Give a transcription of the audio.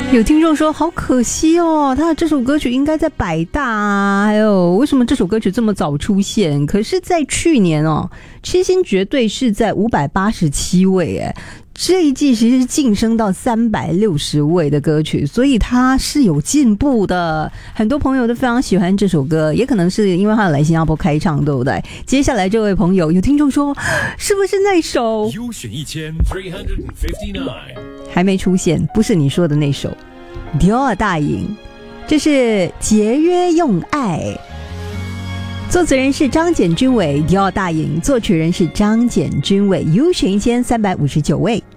有听众说好可惜哦，他的这首歌曲应该在百大啊，还有为什么这首歌曲这么早出现？可是在去年哦，痴心绝对是在587位哎，这一季其实是晋升到360位的歌曲，所以它是有进步的。很多朋友都非常喜欢这首歌，也可能是因为他来新加坡开唱，对不对？接下来这位朋友有听众说，是不是那首优选1359 还没出现？不是你说的那首迪奥大营，这是节约用爱。作词人是张简君伟，迪奥大营；作曲人是张简君伟，优选1359位。